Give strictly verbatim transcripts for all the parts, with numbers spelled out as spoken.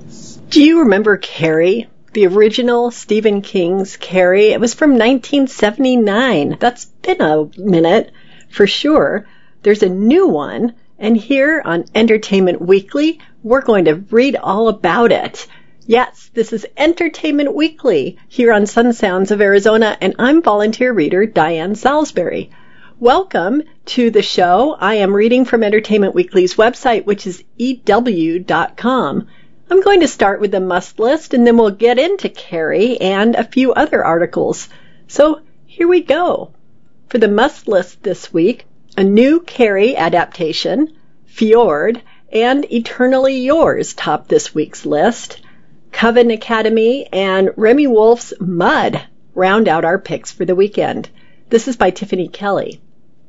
Do you remember Carrie? The original Stephen King's Carrie? It was from nineteen seventy-nine. That's been a minute, for sure. There's a new one, and here on Entertainment Weekly, we're going to read all about it. Yes, this is Entertainment Weekly here on Sun Sounds of Arizona, and I'm volunteer reader Diane Salisbury. Welcome to the show. I am reading from Entertainment Weekly's website, which is E W dot com. I'm going to start with the must list, and then we'll get into Carrie and a few other articles. So here we go. For the must list this week, a new Carrie adaptation, Fjord, and Eternally Yours top this week's list. Coven Academy and Remi Wolf's Mud round out our picks for the weekend. This is by Tiffany Kelly.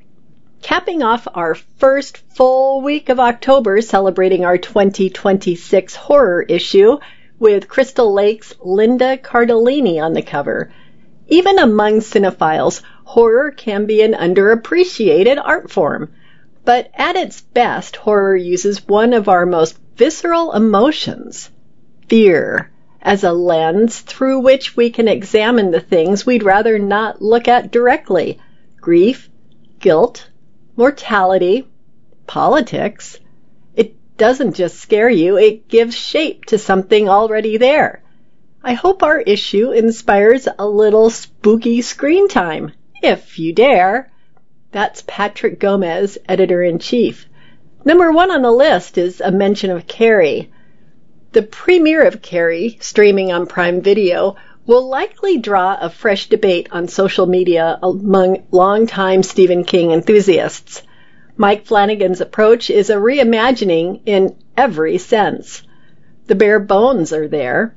Capping off our first full week of October, celebrating our twenty twenty-six horror issue with Crystal Lake's Linda Cardellini on the cover. Even among cinephiles, horror can be an underappreciated art form. But at its best, horror uses one of our most visceral emotions, fear, as a lens through which we can examine the things we'd rather not look at directly. Grief, guilt, mortality, politics. It doesn't just scare you, it gives shape to something already there. I hope our issue inspires a little spooky screen time, if you dare. That's Patrick Gomez, editor-in-chief. Number one on the list is a mention of Carrie. The premiere of Carrie, streaming on Prime Video, will likely draw a fresh debate on social media among longtime Stephen King enthusiasts. Mike Flanagan's approach is a reimagining in every sense. The bare bones are there.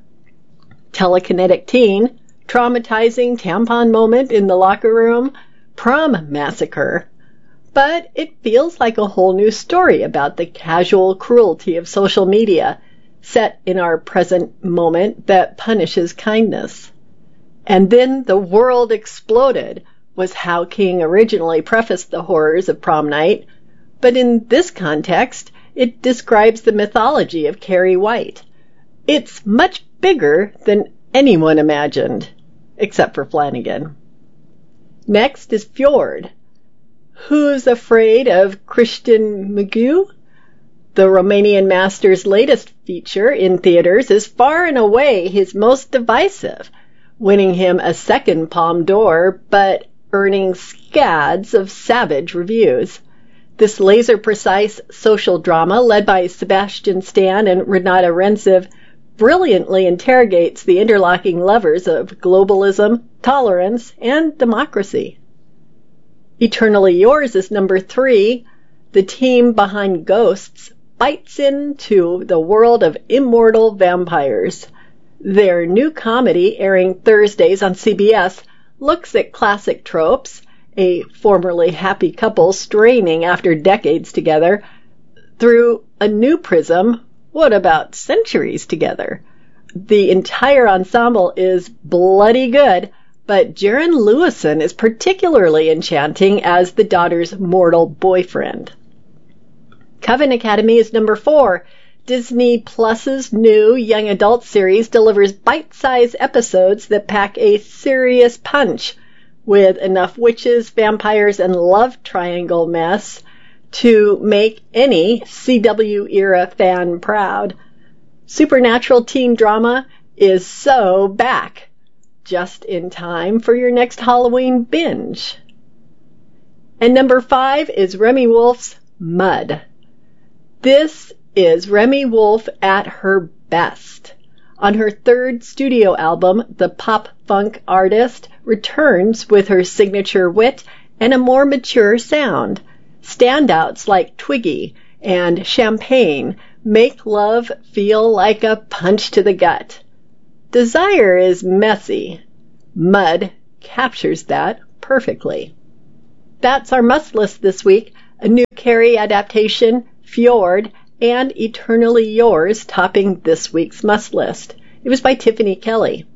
Telekinetic teen, traumatizing tampon moment in the locker room, prom massacre. But it feels like a whole new story about the casual cruelty of social media, set in our present moment that punishes kindness. And then the world exploded was how King originally prefaced the horrors of prom night, but in this context, it describes the mythology of Carrie White. It's much bigger than anyone imagined, except for Flanagan. Next is Fjord. Who's Afraid of Christian Mugu? The Romanian master's latest feature in theaters is far and away his most divisive, winning him a second Palme d'Or, but earning scads of savage reviews. This laser-precise social drama, led by Sebastian Stan and Renata Renciv, brilliantly interrogates the interlocking levers of globalism, tolerance, and democracy. Eternally Yours is number three. The team behind Ghosts bites into the world of immortal vampires. Their new comedy, airing Thursdays on C B S, looks at classic tropes, a formerly happy couple straining after decades together, through a new prism. What about centuries together? The entire ensemble is bloody good, but Jaron Lewison is particularly enchanting as the daughter's mortal boyfriend. Coven Academy is number four. Disney Plus's new young adult series delivers bite-sized episodes that pack a serious punch, with enough witches, vampires, and love triangle mess to make any C W-era fan proud. Supernatural teen drama is so back, just in time for your next Halloween binge. And number five is Remi Wolf's Mud. This is Remi Wolf at her best. On her third studio album, the pop-funk artist returns with her signature wit and a more mature sound. Standouts like Twiggy and Champagne make love feel like a punch to the gut. Desire is messy. Mud captures that perfectly. That's our must list this week. A new Carrie adaptation, Fjord, and Eternally Yours topping this week's must list. It was by Tiffany Kelly.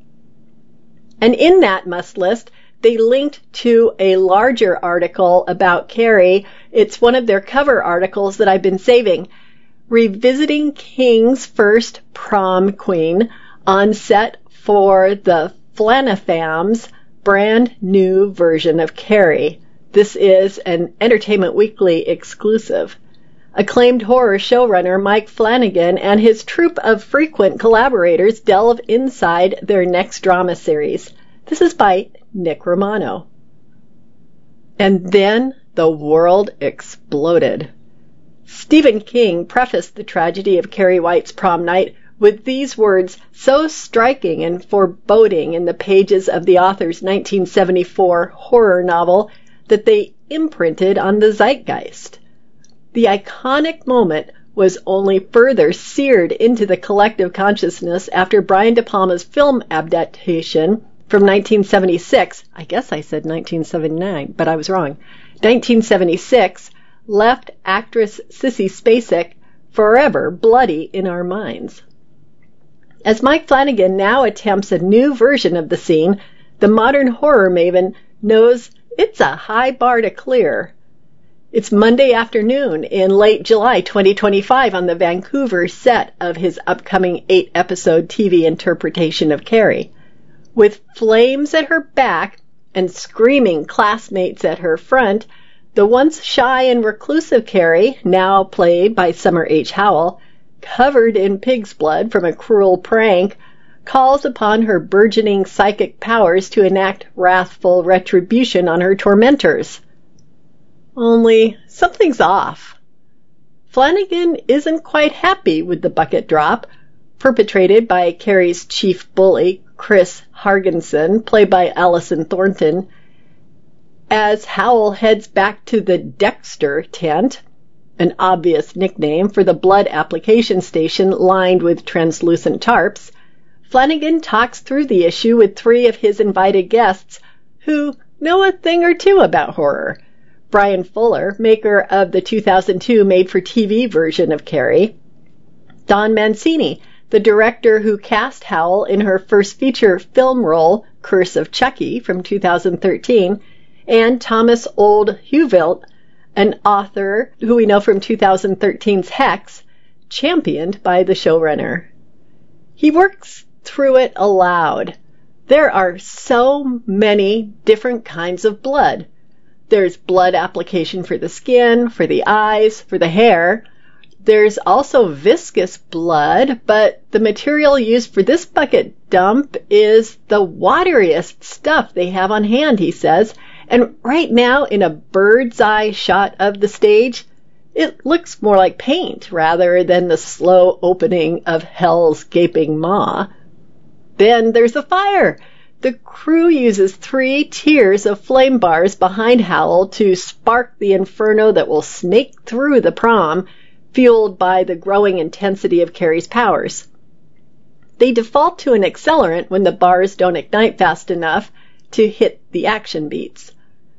And in that must list, they linked to a larger article about Carrie. It's one of their cover articles that I've been saving. revisiting King's first prom queen on set for the Flanafam's brand new version of Carrie. This is an Entertainment Weekly exclusive. Acclaimed horror showrunner Mike Flanagan and his troupe of frequent collaborators delve inside their next drama series. This is by Nick Romano. And then the world exploded. Stephen King prefaced the tragedy of Carrie White's prom night with these words so striking and foreboding in the pages of the author's nineteen seventy-four horror novel that they imprinted on the zeitgeist. The iconic moment was only further seared into the collective consciousness after Brian De Palma's film adaptation from nineteen seventy-six, I guess I said nineteen seventy-nine, but I was wrong, nineteen seventy-six, left actress Sissy Spacek forever bloody in our minds. As Mike Flanagan now attempts a new version of the scene, the modern horror maven knows it's a high bar to clear. It's Monday afternoon in late July twenty twenty-five on the Vancouver set of his upcoming eight-episode T V interpretation of Carrie. With flames at her back and screaming classmates at her front, the once shy and reclusive Carrie, now played by Summer H. Howell, covered in pig's blood from a cruel prank, calls upon her burgeoning psychic powers to enact wrathful retribution on her tormentors. Only something's off. Flanagan isn't quite happy with the bucket drop, perpetrated by Carrie's chief bully, Chris Hargensen, played by Allison Thornton, as Howell heads back to the Dexter tent, an obvious nickname for the blood application station lined with translucent tarps. Flanagan talks through the issue with three of his invited guests who know a thing or two about horror. Brian Fuller, maker of the two thousand two made-for-T V version of Carrie. Don Mancini, the director who cast Howell in her first feature film role, Curse of Chucky, from two thousand thirteen. And Thomas Old Huvelt, an author who we know from two thousand thirteen's Hex, championed by the showrunner. He works through it aloud. There are so many different kinds of blood. There's blood application for the skin, for the eyes, for the hair. There's also viscous blood, but the material used for this bucket dump is the wateriest stuff they have on hand, he says. And right now, in a bird's eye shot of the stage, it looks more like paint rather than the slow opening of hell's gaping maw. Then there's the fire. The crew uses three tiers of flame bars behind Howell to spark the inferno that will snake through the prom, fueled by the growing intensity of Carrie's powers. They default to an accelerant when the bars don't ignite fast enough to hit the action beats.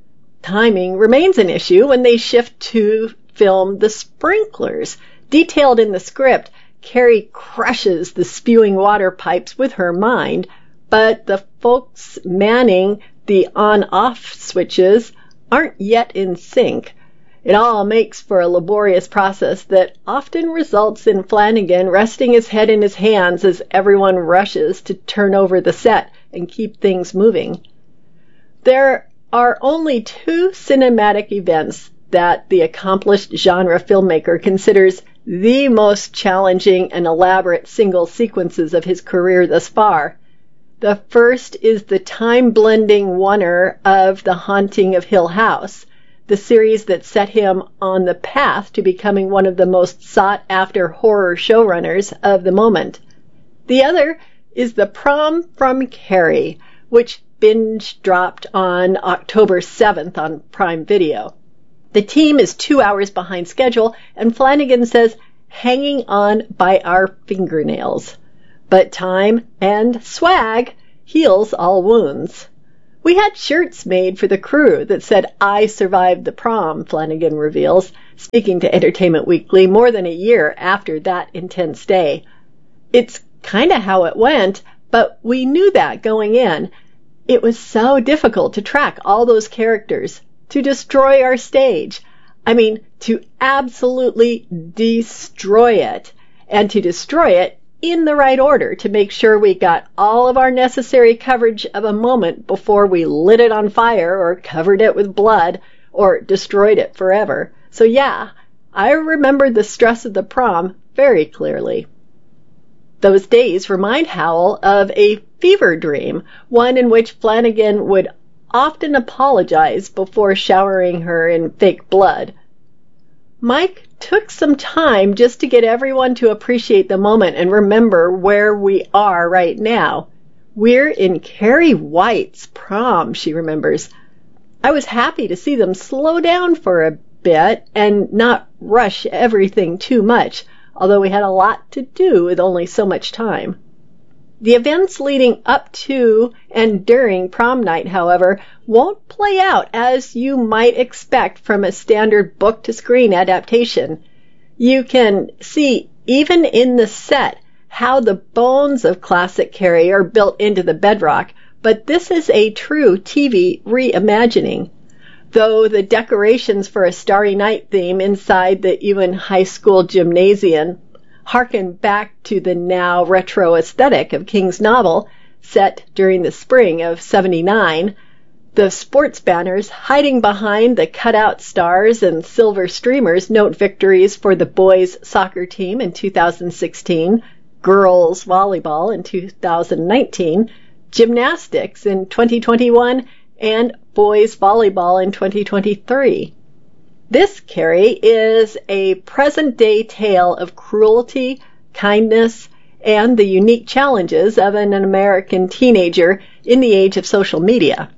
Timing remains an issue when they shift to film the sprinklers. Detailed in the script, Carrie crushes the spewing water pipes with her mind, but the folks manning the on-off switches aren't yet in sync. It all makes for a laborious process that often results in Flanagan resting his head in his hands as everyone rushes to turn over the set and keep things moving. There are only two cinematic events that the accomplished genre filmmaker considers the most challenging and elaborate single sequences of his career thus far. The first is the time-blending wonder of The Haunting of Hill House, the series that set him on the path to becoming one of the most sought-after horror showrunners of the moment. The other is The Prom from Carrie, which binge-dropped on October seventh on Prime Video. The team is two hours behind schedule, and Flanagan says, hanging on by our fingernails. But time and swag heals all wounds. We had shirts made for the crew that said, I survived the prom, Flanagan reveals, speaking to Entertainment Weekly more than a year after that intense day. It's kind of how it went, but we knew that going in. It was so difficult to track all those characters, to destroy our stage. I mean, to absolutely destroy it, and to destroy it in the right order to make sure we got all of our necessary coverage of a moment before we lit it on fire or covered it with blood or destroyed it forever. So yeah, I remember the stress of the prom very clearly. Those days remind Howell of a fever dream, one in which Flanagan would often apologize before showering her in fake blood. Mike took some time just to get everyone to appreciate the moment and remember where we are right now. We're in Carrie White's prom, she remembers. I was happy to see them slow down for a bit and not rush everything too much, although we had a lot to do with only so much time. The events leading up to and during prom night, however, won't play out as you might expect from a standard book-to-screen adaptation. You can see, even in the set, how the bones of classic Carrie are built into the bedrock, but this is a true T V reimagining. Though the decorations for a Starry Night theme inside the Ewan High School gymnasium harken back to the now retro aesthetic of King's novel, set during the spring of seventy-nine, the sports banners hiding behind the cutout stars and silver streamers note victories for the boys' soccer team in two thousand sixteen, girls' volleyball in two thousand nineteen, gymnastics in twenty twenty-one, and boys' volleyball in twenty twenty-three. This, Carrie, is a present-day tale of cruelty, kindness, and the unique challenges of an American teenager in the age of social media.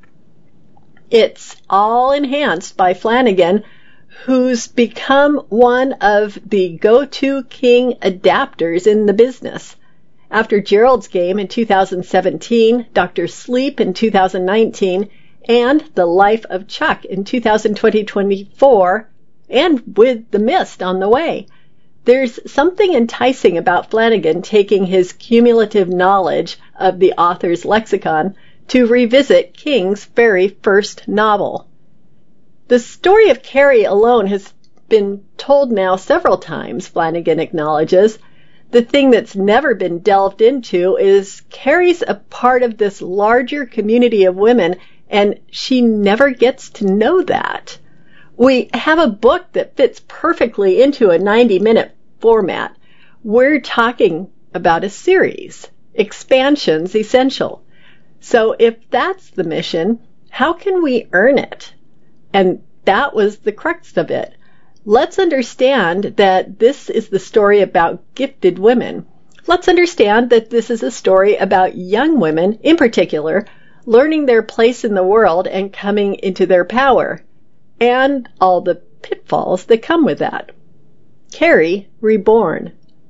It's all enhanced by Flanagan, who's become one of the go-to King adapters in the business. After Gerald's Game in two thousand seventeen, Doctor Sleep in two thousand nineteen, and The Life of Chuck in two thousand twenty-four, and with The Mist on the way. There's something enticing about Flanagan taking his cumulative knowledge of the author's lexicon to revisit King's very first novel. The story of Carrie alone has been told now several times, Flanagan acknowledges. The thing that's never been delved into is Carrie's a part of this larger community of women, and she never gets to know that. We have a book that fits perfectly into a ninety-minute format. We're talking about a series. Expansion's essential. So if that's the mission, how can we earn it? And that was the crux of it. Let's understand that this is the story about gifted women. Let's understand that this is a story about young women, in particular, learning their place in the world and coming into their power, and all the pitfalls that come with that. Carrie Reborn.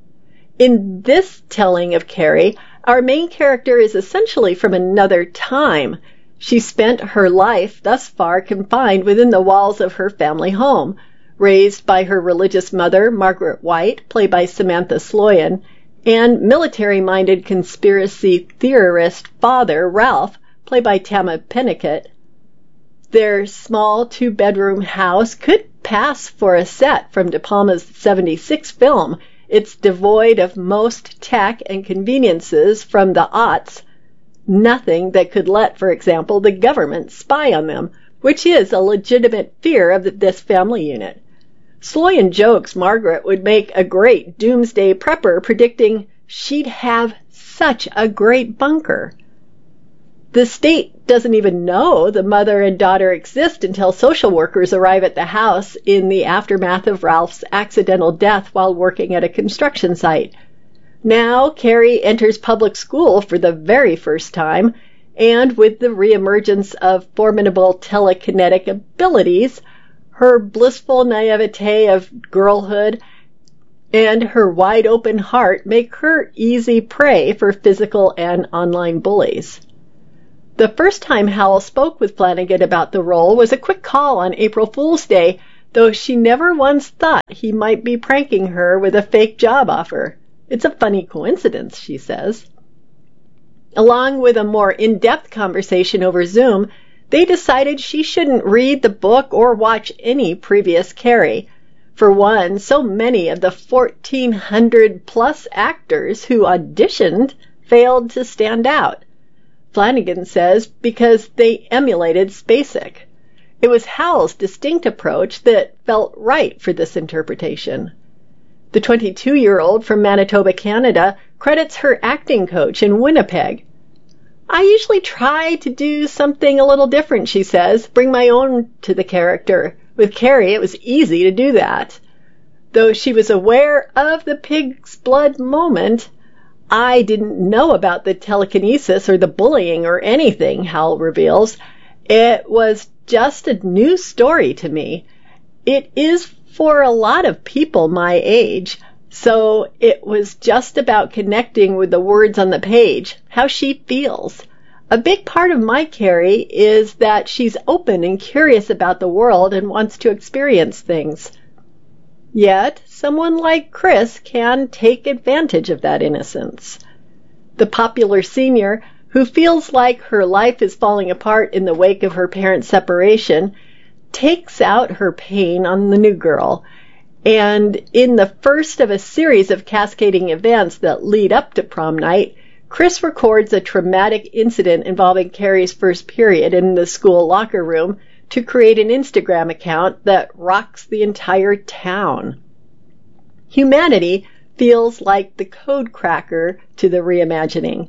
In this telling of Carrie, our main character is essentially from another time. She spent her life thus far confined within the walls of her family home, raised by her religious mother, Margaret White, played by Samantha Sloyan, and military-minded conspiracy theorist father, Ralph, played by Tama Pennicott. Their small two-bedroom house could pass for a set from De Palma's seventy-six film. It's devoid of most tech and conveniences from the aughts. Nothing that could let, for example, the government spy on them, which is a legitimate fear of this family unit. Sloyan jokes Margaret would make a great doomsday prepper, predicting she'd have such a great bunker. The state doesn't even know the mother and daughter exist until social workers arrive at the house in the aftermath of Ralph's accidental death while working at a construction site. Now, Carrie enters public school for the very first time, and with the reemergence of formidable telekinetic abilities, her blissful naivete of girlhood and her wide-open heart make her easy prey for physical and online bullies. The first time Howell spoke with Flanagan about the role was a quick call on April Fool's Day, though she never once thought he might be pranking her with a fake job offer. It's a funny coincidence, she says. Along with a more in-depth conversation over Zoom, they decided she shouldn't read the book or watch any previous Carrie. For one, so many of the fourteen hundred plus actors who auditioned failed to stand out. Flanagan says because they emulated Spacek. It was Hal's distinct approach that felt right for this interpretation. The twenty-two-year-old from Manitoba, Canada, credits her acting coach in Winnipeg. I usually try to do something a little different, she says, bring my own to the character. With Carrie, it was easy to do that. Though she was aware of the pig's blood moment, I didn't know about the telekinesis or the bullying or anything, Hal reveals. It was just a new story to me. It is for a lot of people my age, so it was just about connecting with the words on the page, how she feels. A big part of my Carrie is that she's open and curious about the world and wants to experience things. Yet, someone like Chris can take advantage of that innocence. The popular senior, who feels like her life is falling apart in the wake of her parents' separation, takes out her pain on the new girl. And in the first of a series of cascading events that lead up to prom night, Chris records a traumatic incident involving Carrie's first period in the school locker room to create an Instagram account that rocks the entire town. Humanity feels like the code cracker to the reimagining.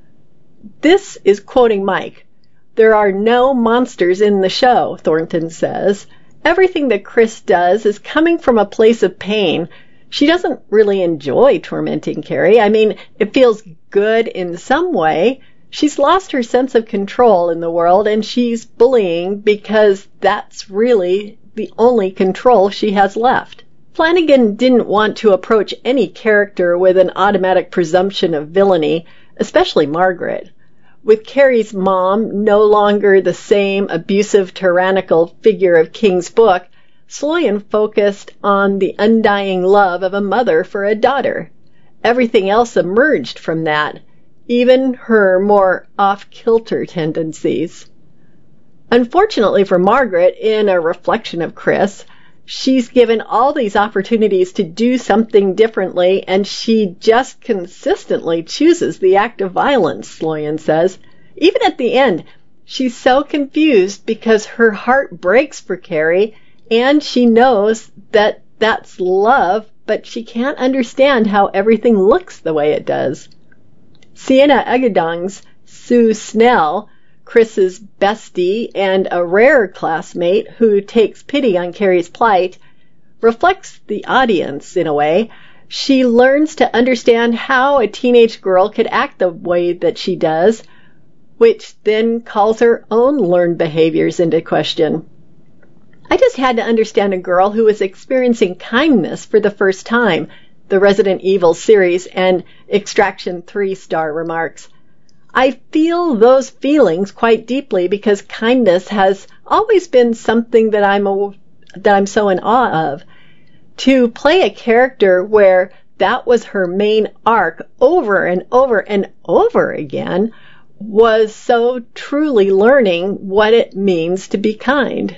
This is quoting Mike. There are no monsters in the show, Thornton says. Everything that Chris does is coming from a place of pain. She doesn't really enjoy tormenting Carrie. I mean, it feels good in some way. She's lost her sense of control in the world, and she's bullying because that's really the only control she has left. Flanagan didn't want to approach any character with an automatic presumption of villainy, especially Margaret. With Carrie's mom no longer the same abusive, tyrannical figure of King's book, Sloyan focused on the undying love of a mother for a daughter. Everything else emerged from that, even her more off-kilter tendencies. Unfortunately for Margaret, in a reflection of Chris, she's given all these opportunities to do something differently, and she just consistently chooses the act of violence, Sloyan says. Even at the end, she's so confused because her heart breaks for Carrie, and she knows that that's love, but she can't understand how everything looks the way it does. Sienna Agudong's Sue Snell, Chris's bestie and a rare classmate who takes pity on Carrie's plight, reflects the audience in a way. She learns to understand how a teenage girl could act the way that she does, which then calls her own learned behaviors into question. I just had to understand a girl who was experiencing kindness for the first time, the Resident Evil series and Extraction three star remarks. I feel those feelings quite deeply because kindness has always been something that I'm a, that I'm so in awe of. To play a character where that was her main arc over and over and over again was so truly learning what it means to be kind.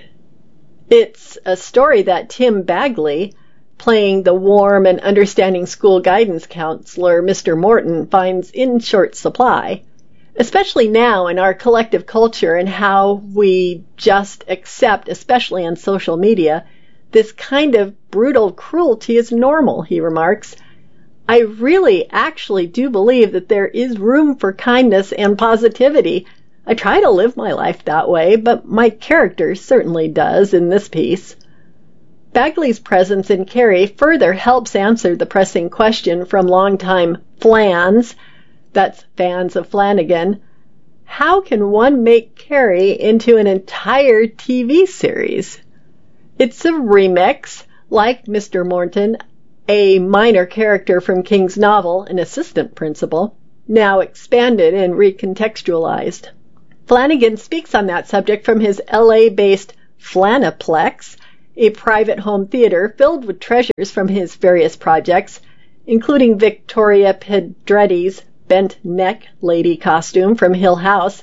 It's a story that Tim Bagley, playing the warm and understanding school guidance counselor Mister Morton, finds in short supply. Especially now in our collective culture and how we just accept, especially on social media, this kind of brutal cruelty is normal, he remarks. I really actually do believe that there is room for kindness and positivity. I try to live my life that way, but my character certainly does in this piece. Bagley's presence in Carrie further helps answer the pressing question from longtime Flans, that's fans of Flanagan, how can one make Carrie into an entire T V series? It's a remix, like Mister Morton, a minor character from King's novel, an assistant principal, now expanded and recontextualized. Flanagan speaks on that subject from his L A-based Flanaplex, a private home theater filled with treasures from his various projects, including Victoria Pedretti's bent neck lady costume from Hill House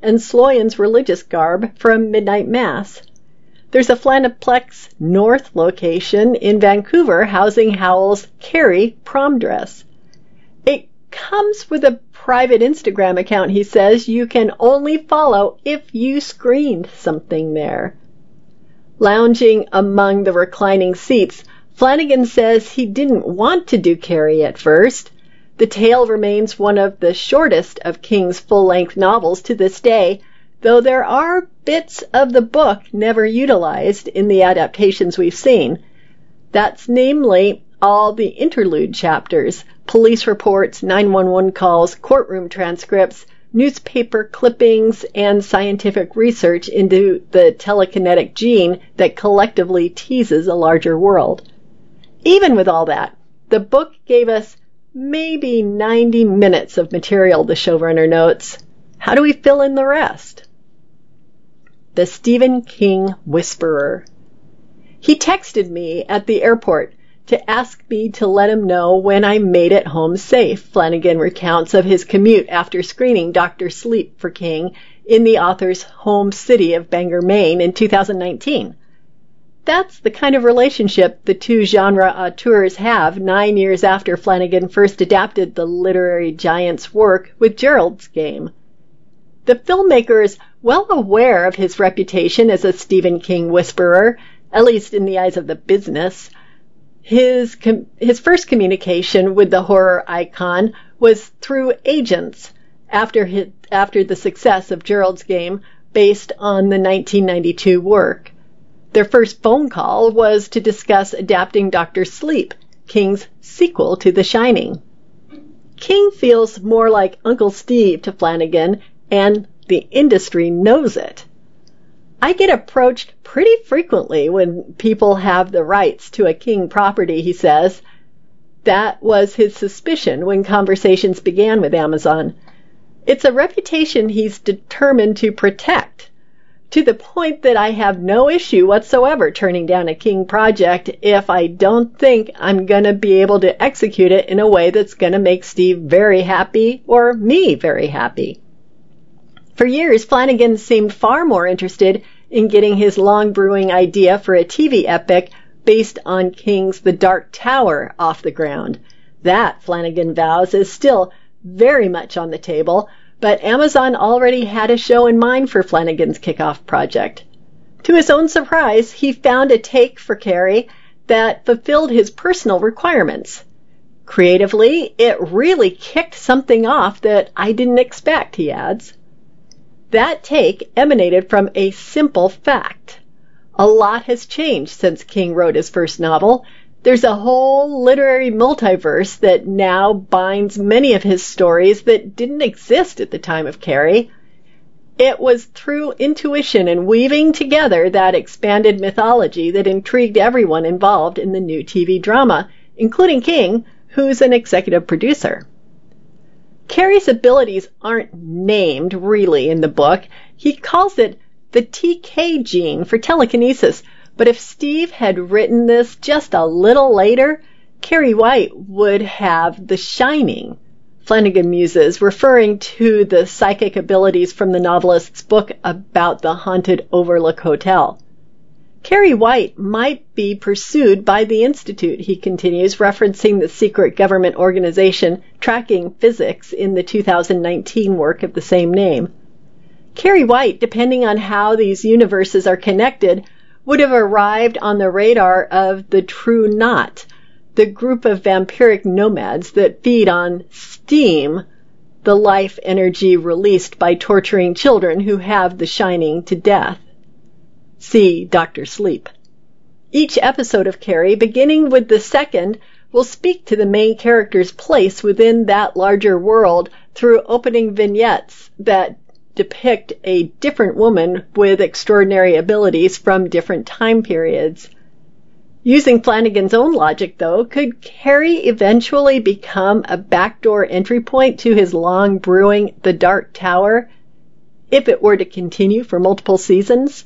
and Sloyan's religious garb for a midnight mass. There's a Flanaplex North location in Vancouver housing Howell's Carrie prom dress. It comes with a private Instagram account, he says, you can only follow if you screened something there. Lounging among the reclining seats, Flanagan says he didn't want to do Carrie at first. The tale remains one of the shortest of King's full-length novels to this day, though there are bits of the book never utilized in the adaptations we've seen. That's namely all the interlude chapters, police reports, nine one one calls, courtroom transcripts, newspaper clippings, and scientific research into the telekinetic gene that collectively teases a larger world. Even with all that, the book gave us maybe ninety minutes of material, the showrunner notes. How do we fill in the rest? The Stephen King Whisperer. He texted me at the airport to ask me to let him know when I made it home safe, Flanagan recounts of his commute after screening Doctor Sleep for King in the author's home city of Bangor, Maine in two thousand nineteen. That's the kind of relationship the two genre auteurs have nine years after Flanagan first adapted the literary giant's work with Gerald's Game. The filmmaker is well aware of his reputation as a Stephen King whisperer, at least in the eyes of the business. His com- his first communication with the horror icon was through agents after his, after the success of Gerald's Game based on the nineteen ninety-two work. Their first phone call was to discuss adapting Doctor Sleep, King's sequel to The Shining. King feels more like Uncle Steve to Flanagan, and the industry knows it. I get approached pretty frequently when people have the rights to a King property, he says. That was his suspicion when conversations began with Amazon. It's a reputation he's determined to protect, to the point that I have no issue whatsoever turning down a King project if I don't think I'm going to be able to execute it in a way that's going to make Steve very happy or me very happy. For years, Flanagan seemed far more interested in getting his long-brewing idea for a T V epic based on King's The Dark Tower off the ground. That, Flanagan vows, is still very much on the table, but Amazon already had a show in mind for Flanagan's kickoff project. To his own surprise, he found a take for Carrie that fulfilled his personal requirements. Creatively, it really kicked something off that I didn't expect, he adds. That take emanated from a simple fact. A lot has changed since King wrote his first novel. There's a whole literary multiverse that now binds many of his stories that didn't exist at the time of Carrie. It was through intuition and weaving together that expanded mythology that intrigued everyone involved in the new T V drama, including King, who's an executive producer. Carrie's abilities aren't named, really, in the book. He calls it the T K gene for telekinesis, but if Steve had written this just a little later, Carrie White would have the Shining, Flanagan muses, referring to the psychic abilities from the novelist's book about the haunted Overlook Hotel. Carrie White might be pursued by the Institute, he continues, referencing the secret government organization tracking physics in the two thousand nineteen work of the same name. Carrie White, depending on how these universes are connected, would have arrived on the radar of the True Knot, the group of vampiric nomads that feed on steam, the life energy released by torturing children who have the Shining to death. See Doctor Sleep. Each episode of Carrie, beginning with the second, will speak to the main character's place within that larger world through opening vignettes that depict a different woman with extraordinary abilities from different time periods. Using Flanagan's own logic, though, could Carrie eventually become a backdoor entry point to his long brewing The Dark Tower, if it were to continue for multiple seasons?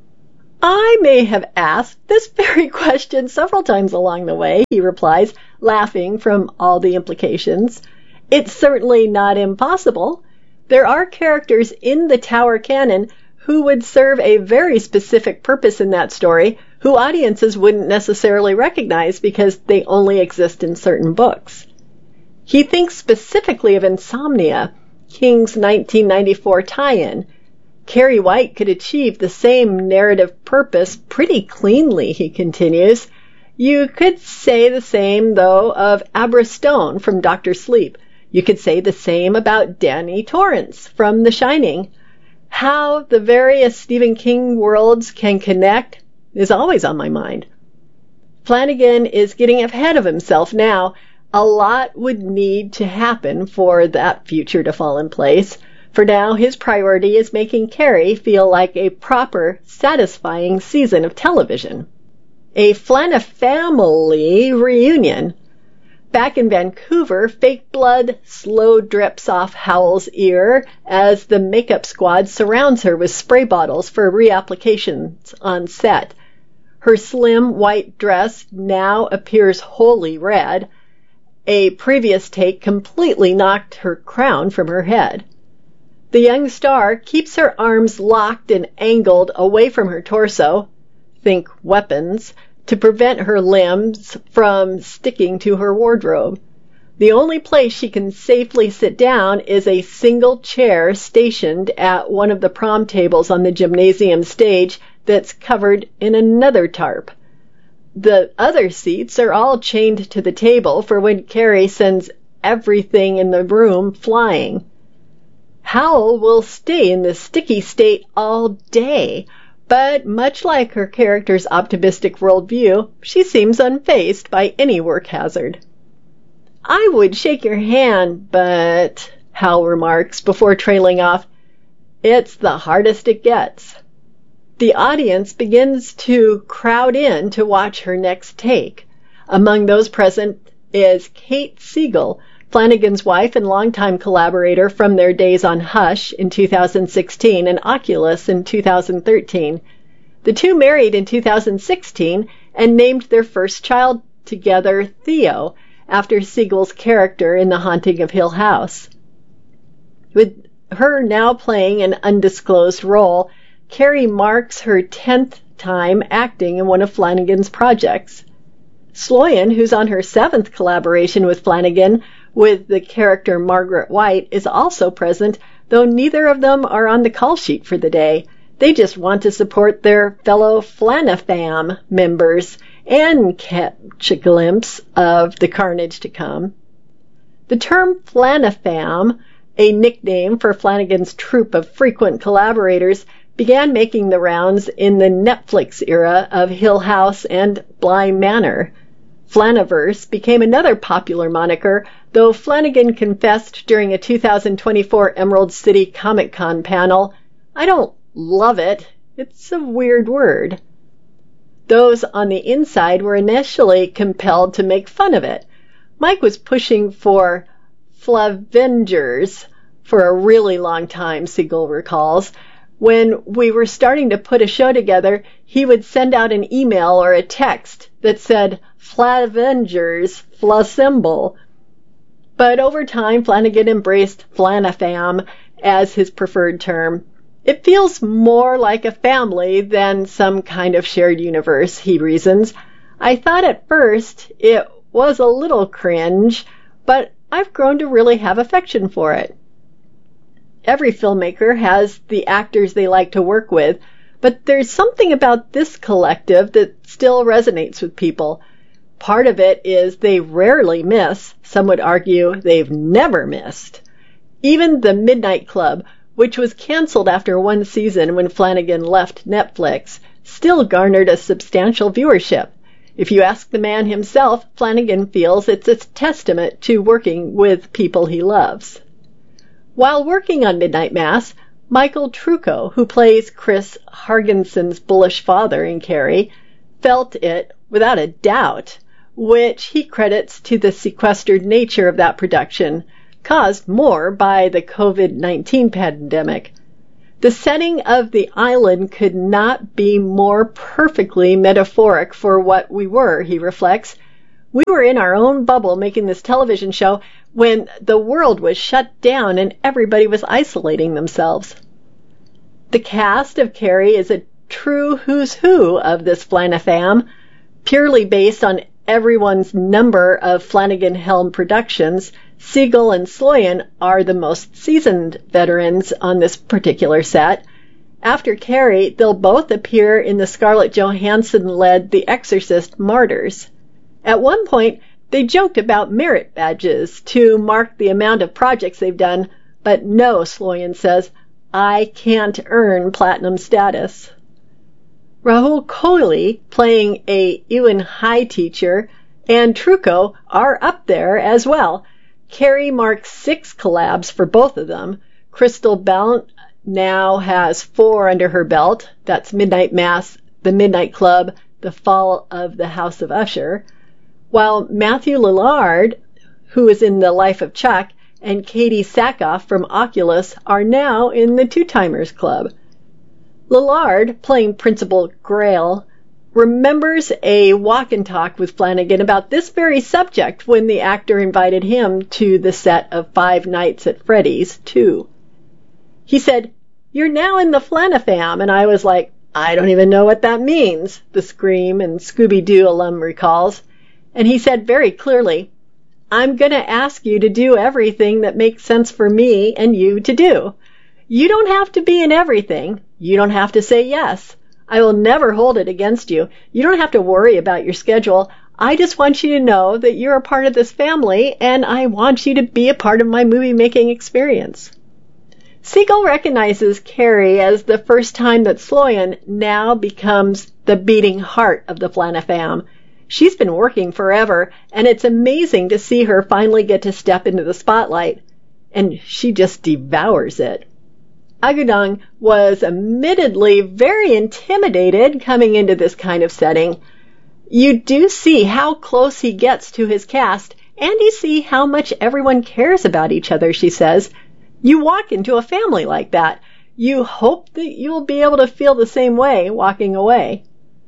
I may have asked this very question several times along the way, he replies, laughing from all the implications. It's certainly not impossible, There are characters in the Tower canon who would serve a very specific purpose in that story, who audiences wouldn't necessarily recognize because they only exist in certain books. He thinks specifically of Insomnia, King's nineteen ninety-four tie-in. Carrie White could achieve the same narrative purpose pretty cleanly, he continues. You could say the same, though, of Abra Stone from Doctor Sleep. You could say the same about Danny Torrance from The Shining. How the various Stephen King worlds can connect is always on my mind. Flanagan is getting ahead of himself now. A lot would need to happen for that future to fall in place. For now, his priority is making Carrie feel like a proper, satisfying season of television. A Flana-family reunion. Back in Vancouver, fake blood slow drips off Howell's ear as the makeup squad surrounds her with spray bottles for reapplications on set. Her slim white dress now appears wholly red. A previous take completely knocked her crown from her head. The young star keeps her arms locked and angled away from her torso, think weapons, to prevent her limbs from sticking to her wardrobe. The only place she can safely sit down is a single chair stationed at one of the prom tables on the gymnasium stage that's covered in another tarp. The other seats are all chained to the table for when Carrie sends everything in the room flying. Howell will stay in this sticky state all day, but much like her character's optimistic worldview, she seems unfazed by any work hazard. I would shake your hand, but, Howell remarks before trailing off, it's the hardest it gets. The audience begins to crowd in to watch her next take. Among those present is Kate Siegel, Flanagan's wife and longtime collaborator from their days on Hush in two thousand sixteen and Oculus in two thousand thirteen. The two married in two thousand sixteen and named their first child together Theo, after Siegel's character in The Haunting of Hill House. With her now playing an undisclosed role, Carrie marks her tenth time acting in one of Flanagan's projects. Sloyan, who's on her seventh collaboration with Flanagan with the character Margaret White, is also present, though neither of them are on the call sheet for the day. They just want to support their fellow Flana-fam members and catch a glimpse of the carnage to come. The term Flana-fam, a nickname for Flanagan's troupe of frequent collaborators, began making the rounds in the Netflix era of Hill House and Bly Manor. Flanaverse became another popular moniker, though Flanagan confessed during a two thousand twenty-four Emerald City Comic Con panel, "I don't love it. It's a weird word." Those on the inside were initially compelled to make fun of it. Mike was pushing for Flavengers for a really long time, Siegel recalls. When we were starting to put a show together, he would send out an email or a text that said, Flavengers, Flasymbol. But over time, Flanagan embraced Flanafam as his preferred term. It feels more like a family than some kind of shared universe, he reasons. I thought at first it was a little cringe, but I've grown to really have affection for it. Every filmmaker has the actors they like to work with, but there's something about this collective that still resonates with people. Part of it is they rarely miss. Some would argue they've never missed. Even The Midnight Club, which was canceled after one season when Flanagan left Netflix, still garnered a substantial viewership. If you ask the man himself, Flanagan feels it's a testament to working with people he loves. While working on Midnight Mass, Michael Trucco, who plays Chris Hargenson's bullish father in Carrie, felt it without a doubt, which he credits to the sequestered nature of that production, caused more by the covid nineteen pandemic. The setting of the island could not be more perfectly metaphoric for what we were, he reflects. We were in our own bubble making this television show. when the world was shut down and everybody was isolating themselves. The cast of Carrie is a true who's who of this Flanafam, purely based on everyone's number of Flanagan-Helm productions. Siegel and Sloyan are the most seasoned veterans on this particular set. After Carrie, they'll both appear in the Scarlett Johansson-led The Exorcist Martyrs. At one point, they joked about merit badges to mark the amount of projects they've done, but no, Sloyan says, I can't earn platinum status. Rahul Kohli, playing a Ewan High teacher, and Trucco are up there as well. Carrie marks six collabs for both of them. Crystal Bell now has four under her belt. That's Midnight Mass, The Midnight Club, The Fall of the House of Usher. While Matthew Lillard, who is in The Life of Chuck, and Katie Sackhoff from Oculus are now in the Two Timers Club. Lillard, playing Principal Grail, remembers a walk and talk with Flanagan about this very subject when the actor invited him to the set of Five Nights at Freddy's two. He said, "You're now in the Flanafam," and I was like, "I don't even know what that means," the Scream and Scooby-Doo alum recalls. And he said very clearly, "I'm going to ask you to do everything that makes sense for me and you to do. You don't have to be in everything. You don't have to say yes. I will never hold it against you. You don't have to worry about your schedule. I just want you to know that you're a part of this family, and I want you to be a part of my movie-making experience." Siegel recognizes Carrie as the first time that Sloyan now becomes the beating heart of the Flanafam. She's been working forever, and it's amazing to see her finally get to step into the spotlight. And she just devours it. Agudaung was admittedly very intimidated coming into this kind of setting. You do see how close he gets to his cast, and you see how much everyone cares about each other, she says. You walk into a family like that. You hope that you'll be able to feel the same way walking away.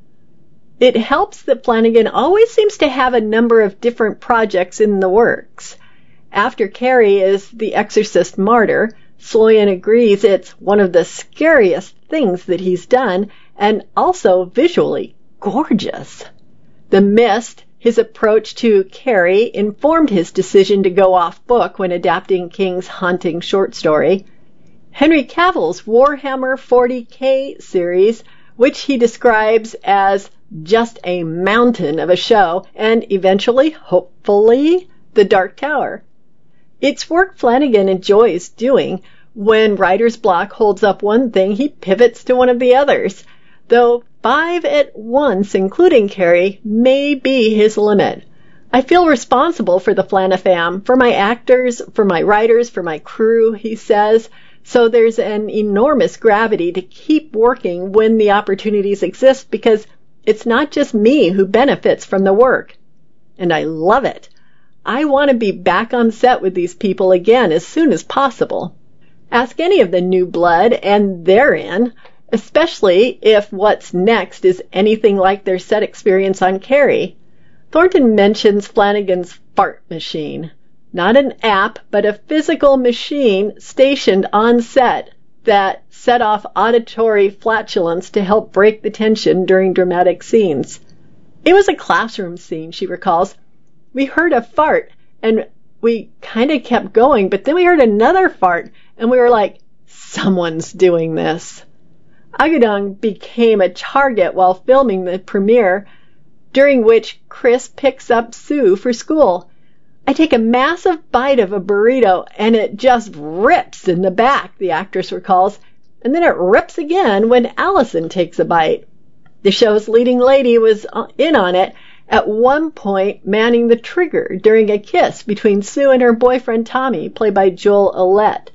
It helps that Flanagan always seems to have a number of different projects in the works. After Carrie is The Exorcist Martyr, Sloyan agrees it's one of the scariest things that he's done, and also visually gorgeous. The Mist, his approach to Carrie, informed his decision to go off book when adapting King's haunting short story. Henry Cavill's Warhammer forty K series, which he describes as just a mountain of a show, and eventually, hopefully, The Dark Tower. It's work Flanagan enjoys doing. When writer's block holds up one thing, he pivots to one of the others, though five at once, including Carrie, may be his limit. I feel responsible for the Flanafam, for my actors, for my writers, for my crew, he says, so there's an enormous gravity to keep working when the opportunities exist, because it's not just me who benefits from the work. And I love it. I want to be back on set with these people again as soon as possible. Ask any of the new blood, and they're in, especially if what's next is anything like their set experience on Carrie. Thornton mentions Flanagan's fart machine. Not an app, but a physical machine stationed on set that set off auditory flatulence to help break the tension during dramatic scenes. It was a classroom scene, she recalls. We heard a fart, and we kind of kept going, but then we heard another fart, and we were like, someone's doing this. Agudaung became a target while filming the premiere, during which Chris picks up Sue for school. I take a massive bite of a burrito, and it just rips in the back, the actress recalls, and then it rips again when Allison takes a bite. The show's leading lady was in on it, at one point manning the trigger during a kiss between Sue and her boyfriend Tommy, played by Joel Ouellette.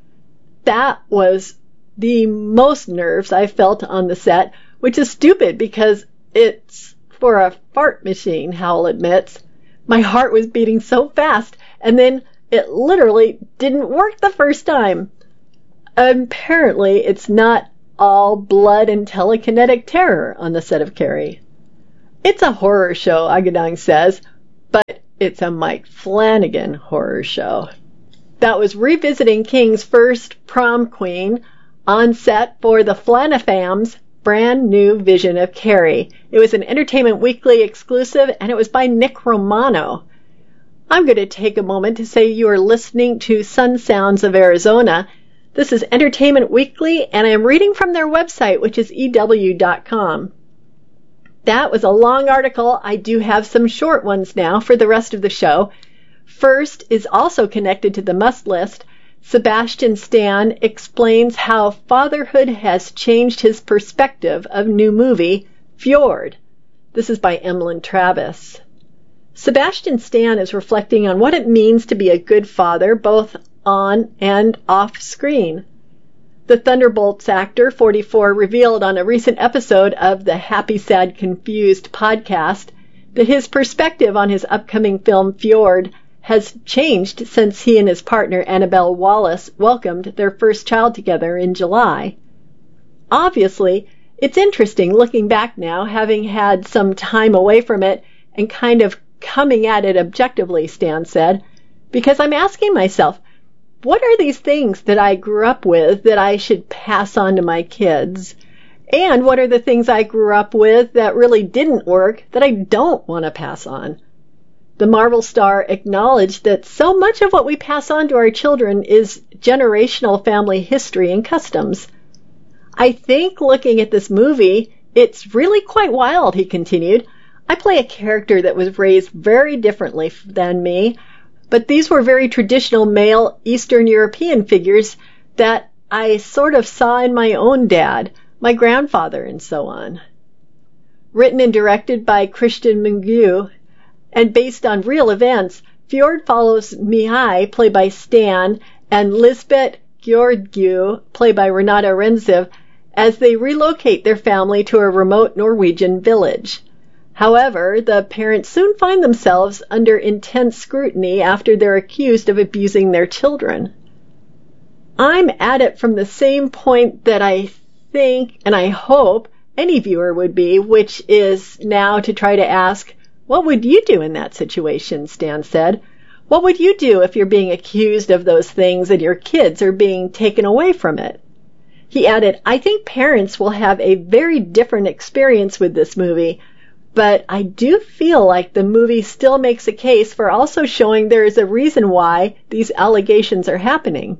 That was the most nerves I felt on the set, which is stupid because it's for a fart machine, Howell admits. My heart was beating so fast, and then it literally didn't work the first time. Apparently, it's not all blood and telekinetic terror on the set of Carrie. It's a horror show, Agudaung says, but it's a Mike Flanagan horror show. That was revisiting King's first prom queen on set for the Flanafam's brand new vision of Carrie. It was an Entertainment Weekly exclusive, and it was by Nick Romano. I'm going to take a moment to say you are listening to Sun Sounds of Arizona. This is Entertainment Weekly, and I am reading from their website, which is E W dot com. That was a long article. I do have some short ones now for the rest of the show. First is also connected to the must list. Sebastian Stan explains how fatherhood has changed his perspective of new movie, Fjord. This is by Emlyn Travis. Sebastian Stan is reflecting on what it means to be a good father, both on and off screen. The Thunderbolts actor, forty-four, revealed on a recent episode of the Happy, Sad, Confused podcast that his perspective on his upcoming film Fjord has changed since he and his partner Annabelle Wallace welcomed their first child together in July. Obviously, it's interesting looking back now, having had some time away from it and kind of coming at it objectively, Stan said, because I'm asking myself, what are these things that I grew up with that I should pass on to my kids? And what are the things I grew up with that really didn't work that I don't want to pass on? The Marvel star acknowledged that so much of what we pass on to our children is generational family history and customs. I think looking at this movie, it's really quite wild, he continued. I play a character that was raised very differently than me, but these were very traditional male Eastern European figures that I sort of saw in my own dad, my grandfather, and so on. Written and directed by Christian Mungiu, and based on real events, Fjord follows Mihai, played by Stan, and Lisbeth Georgiou, played by Renata Renziv, as they relocate their family to a remote Norwegian village. However, the parents soon find themselves under intense scrutiny after they're accused of abusing their children. I'm at it from the same point that I think, and I hope, any viewer would be, which is now to try to ask, what would you do in that situation, Stan said. What would you do if you're being accused of those things and your kids are being taken away from it? He added, I think parents will have a very different experience with this movie, but I do feel like the movie still makes a case for also showing there is a reason why these allegations are happening.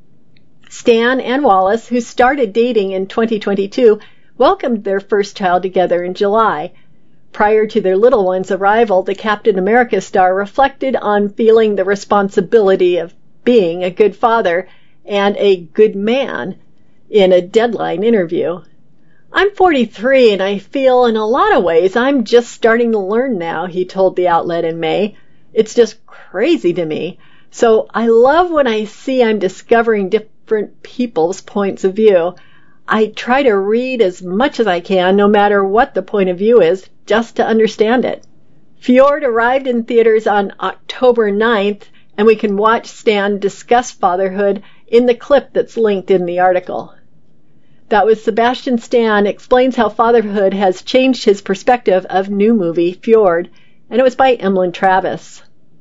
Stan and Wallace, who started dating in twenty twenty-two, welcomed their first child together in July. Prior to their little one's arrival, the Captain America star reflected on feeling the responsibility of being a good father and a good man in a Deadline interview. I'm forty-three and I feel in a lot of ways I'm just starting to learn now, he told the outlet in May. It's just crazy to me. So I love when I see I'm discovering different people's points of view. I try to read as much as I can, no matter what the point of view is, just to understand it. Fjord arrived in theaters on October ninth, and we can watch Stan discuss fatherhood in the clip that's linked in the article. That was Sebastian Stan explains how fatherhood has changed his perspective of new movie Fjord, and it was by Emlyn Travis.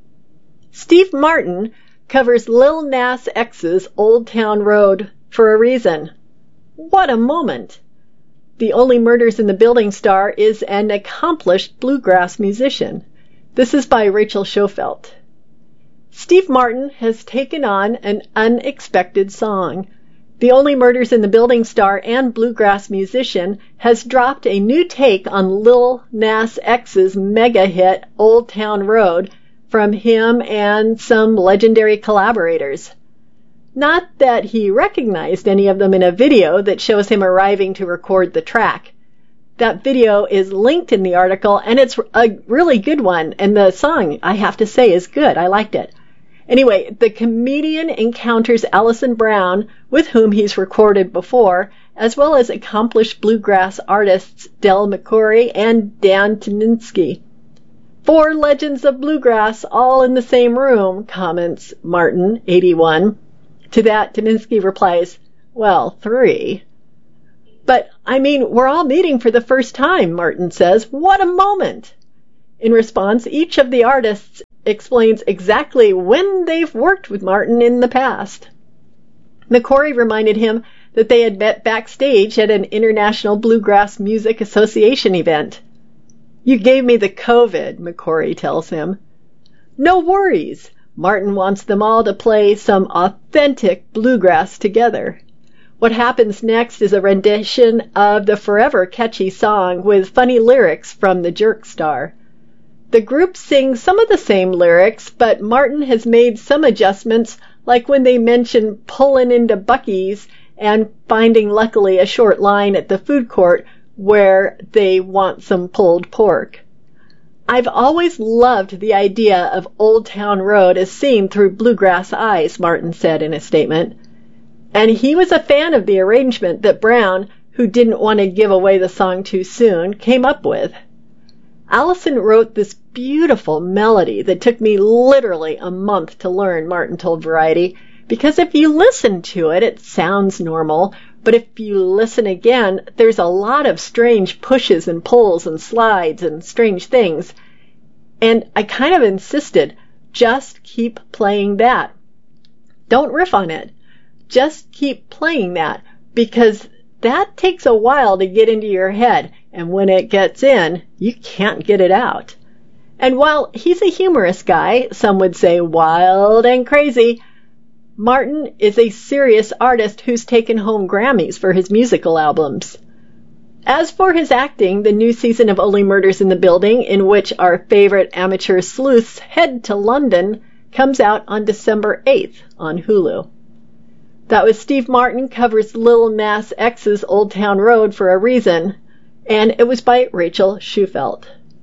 Steve Martin covers Lil Nas X's Old Town Road for a reason. What a moment! The Only Murders in the Building star is an accomplished bluegrass musician. This is by Rachel Schofield. Steve Martin has taken on an unexpected song. The Only Murders in the Building star and bluegrass musician has dropped a new take on Lil Nas X's mega hit Old Town Road from him and some legendary collaborators. Not that he recognized any of them in a video that shows him arriving to record the track. That video is linked in the article, and it's a really good one, and the song, I have to say, is good. I liked it. Anyway, the comedian encounters Allison Brown, with whom he's recorded before, as well as accomplished bluegrass artists Del McCoury and Dan Tyminski. Four legends of bluegrass all in the same room, comments Martin, eighty-one. To that, Tyminski replies, well, three. But, I mean, we're all meeting for the first time, Martin says. What a moment! In response, each of the artists explains exactly when they've worked with Martin in the past. McCrory reminded him that they had met backstage at an International Bluegrass Music Association event. "You gave me the COVID," McCrory tells him. No worries. Martin wants them all to play some authentic bluegrass together. What happens next is a rendition of the forever catchy song with funny lyrics from the Jerk Star. The group sings some of the same lyrics, but Martin has made some adjustments, like when they mention pulling into Buc-ee's and finding luckily a short line at the food court where they want some pulled pork. "I've always loved the idea of Old Town Road as seen through bluegrass eyes," Martin said in a statement. And he was a fan of the arrangement that Brown, who didn't want to give away the song too soon, came up with. "Allison wrote this beautiful melody that took me literally a month to learn," Martin told Variety, "because if you listen to it, it sounds normal, but if you listen again, there's a lot of strange pushes and pulls and slides and strange things. And I kind of insisted, just keep playing that. Don't riff on it. Just keep playing that, because that takes a while to get into your head, and when it gets in, you can't get it out." And while he's a humorous guy, some would say wild and crazy, Martin is a serious artist who's taken home Grammys for his musical albums. As for his acting, the new season of Only Murders in the Building, in which our favorite amateur sleuths head to London, comes out on December eighth on Hulu. That was Steve Martin Covers Lil Nas X's Old Town Road for a Reason, and it was by Rachel Schufelt.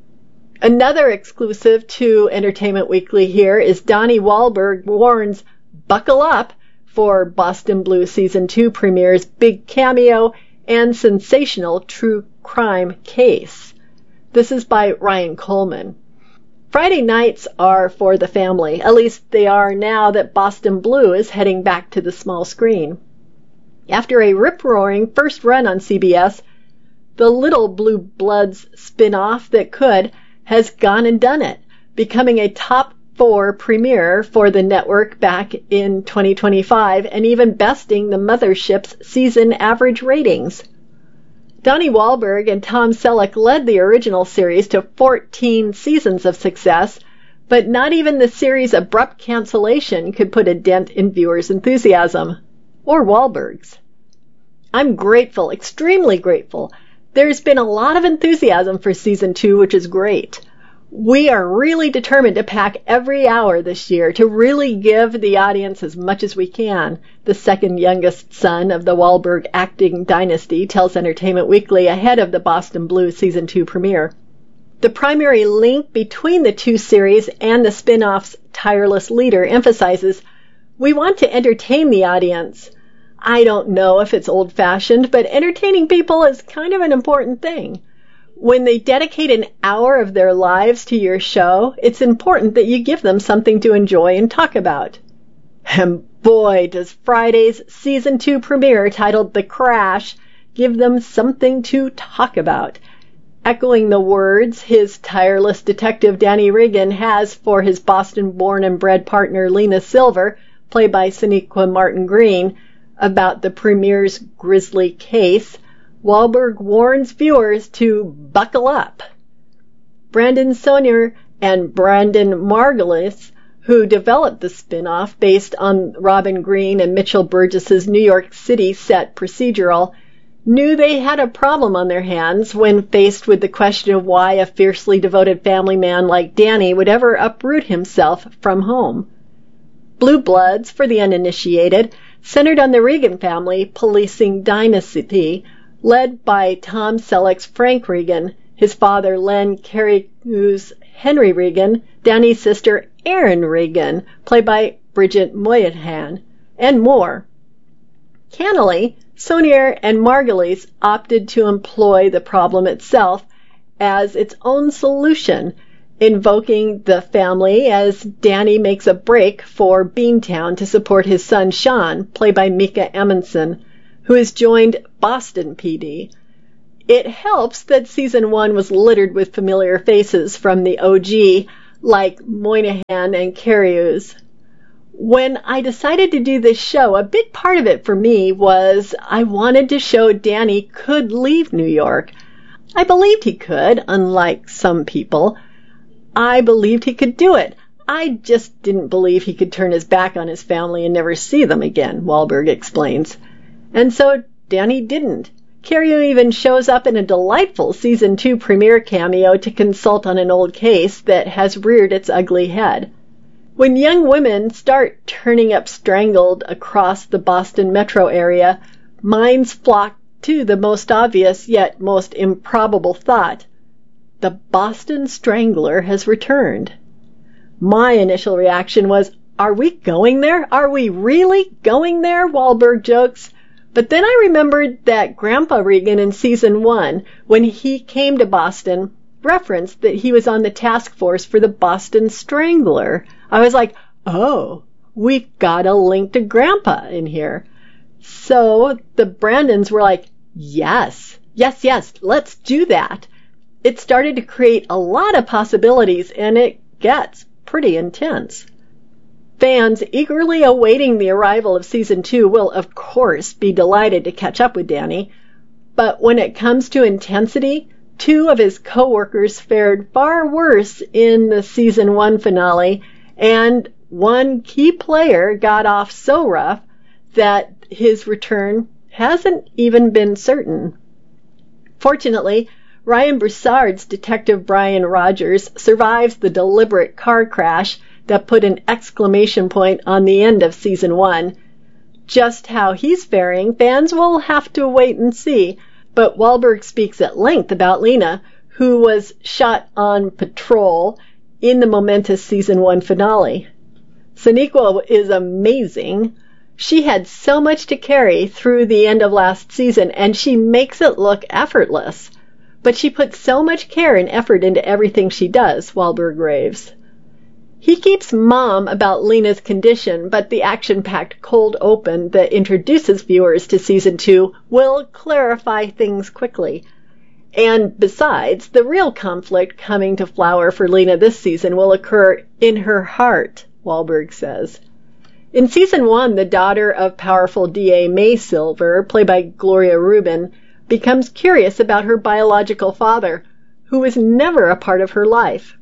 Another exclusive to Entertainment Weekly here is Donnie Wahlberg warns buckle up for Boston Blue Season two premiere's big cameo and sensational true crime case. This is by Ryan Coleman. Friday nights are for the family. At least they are now that Boston Blue is heading back to the small screen. After a rip-roaring first run on C B S, the Little Blue Bloods spin-off that could has gone and done it, becoming a top four premiere for the network back in twenty twenty-five and even besting the mothership's season average ratings. Donnie Wahlberg and Tom Selleck led the original series to fourteen seasons of success, but not even the series' abrupt cancellation could put a dent in viewers' enthusiasm. Or Wahlberg's. I'm grateful, extremely grateful. There's been a lot of enthusiasm for season two, which is great. We are really determined to pack every hour this year to really give the audience as much as we can, the second youngest son of the Wahlberg acting dynasty tells Entertainment Weekly ahead of the Boston Blue Season two premiere. The primary link between the two series and the spin-off's tireless leader emphasizes, we want to entertain the audience. I don't know if it's old-fashioned, but entertaining people is kind of an important thing. When they dedicate an hour of their lives to your show, it's important that you give them something to enjoy and talk about. And boy, does Friday's Season two premiere titled The Crash give them something to talk about. Echoing the words his tireless detective Danny Regan has for his Boston-born and bred partner Lena Silver, played by Sonequa Martin Green, about the premiere's grisly case, Wahlberg warns viewers to buckle up. Brandon Sonier and Brandon Margulis, who developed the spin-off based on Robin Green and Mitchell Burgess's New York City set procedural, knew they had a problem on their hands when faced with the question of why a fiercely devoted family man like Danny would ever uproot himself from home. Blue Bloods, for the uninitiated, centered on the Regan family policing dynasty, led by Tom Selleck's Frank Regan, his father Len Carrigue's Henry Regan, Danny's sister Erin Regan, played by Bridget Moynihan, and more. Cannily, Sonier and Margulies opted to employ the problem itself as its own solution, invoking the family as Danny makes a break for Beantown to support his son Sean, played by Mika Amundsen, who has joined Boston P D. It helps that season one was littered with familiar faces from the O G, like Moynihan and Carious. When I decided to do this show, a big part of it for me was I wanted to show Danny could leave New York. I believed he could, unlike some people. I believed he could do it. I just didn't believe he could turn his back on his family and never see them again, Wahlberg explains. And so Danny didn't. Carious even shows up in a delightful season two premiere cameo to consult on an old case that has reared its ugly head. When young women start turning up strangled across the Boston metro area, minds flock to the most obvious yet most improbable thought. The Boston Strangler has returned. My initial reaction was, are we going there? Are we really going there? Wahlberg jokes. But then I remembered that Grandpa Regan in season one, when he came to Boston, referenced that he was on the task force for the Boston Strangler. I was like, oh, we've got a link to Grandpa in here. So the Brandons were like, yes, yes, yes, let's do that. It started to create a lot of possibilities, and it gets pretty intense. Fans eagerly awaiting the arrival of season two will, of course, be delighted to catch up with Danny. But when it comes to intensity, two of his co-workers fared far worse in the season one finale, and one key player got off so rough that his return hasn't even been certain. Fortunately, Ryan Broussard's Detective Brian Rogers survives the deliberate car crash that put an exclamation point on the end of season one. Just how he's faring, fans will have to wait and see, but Wahlberg speaks at length about Lena, who was shot on patrol in the momentous season one finale. Sonequa is amazing. She had so much to carry through the end of last season, and she makes it look effortless. But she puts so much care and effort into everything she does, Wahlberg raves. He keeps mum about Lena's condition, but the action-packed cold open that introduces viewers to season two will clarify things quickly. And besides, the real conflict coming to flower for Lena this season will occur in her heart, Wahlberg says. In season one, the daughter of powerful D A May Silver, played by Gloria Rubin, becomes curious about her biological father, who was never a part of her life.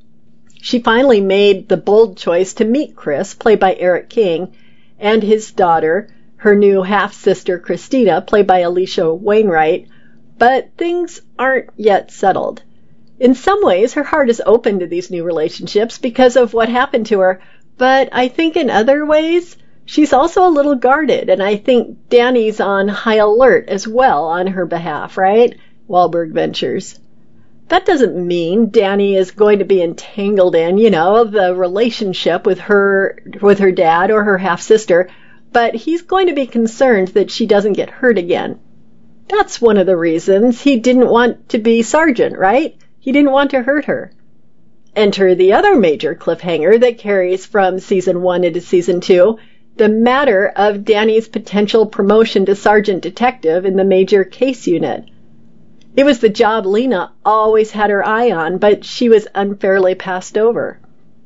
She finally made the bold choice to meet Chris, played by Eric King, and his daughter, her new half-sister Christina, played by Alicia Wainwright, but things aren't yet settled. In some ways, her heart is open to these new relationships because of what happened to her, but I think in other ways, she's also a little guarded, and I think Danny's on high alert as well on her behalf, right? Wahlberg ventures. That doesn't mean Danny is going to be entangled in, you know, the relationship with her, with her dad or her half-sister, but he's going to be concerned that she doesn't get hurt again. That's one of the reasons he didn't want to be Sergeant, right? He didn't want to hurt her. Enter the other major cliffhanger that carries from season one into season two, the matter of Danny's potential promotion to Sergeant Detective in the Major Case Unit. It was the job Lena always had her eye on, but she was unfairly passed over.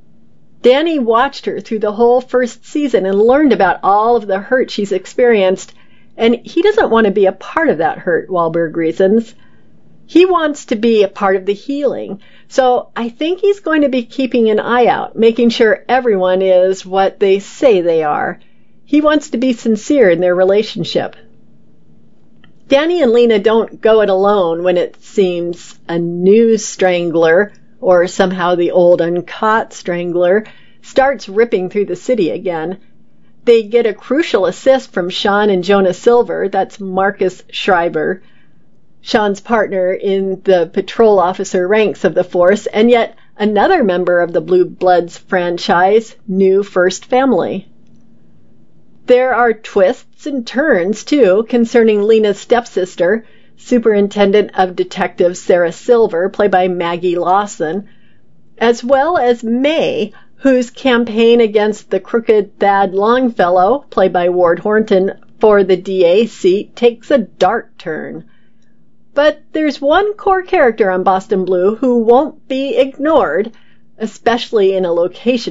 Danny watched her through the whole first season and learned about all of the hurt she's experienced, and he doesn't want to be a part of that hurt, Wahlberg reasons. He wants to be a part of the healing, so I think he's going to be keeping an eye out, making sure everyone is what they say they are. He wants to be sincere in their relationship. Danny and Lena don't go it alone when it seems a new strangler, or somehow the old uncaught strangler, starts ripping through the city again. They get a crucial assist from Sean and Jonah Silver, that's Marcus Schreiber, Sean's partner in the patrol officer ranks of the force, and yet another member of the Blue Bloods franchise, new First Family. There are twists and turns, too, concerning Lena's stepsister, Superintendent of Detectives Sarah Silver, played by Maggie Lawson, as well as May, whose campaign against the crooked Thad Longfellow, played by Ward Horton, for the D A seat takes a dark turn. But there's one core character on Boston Blue who won't be ignored, especially in a location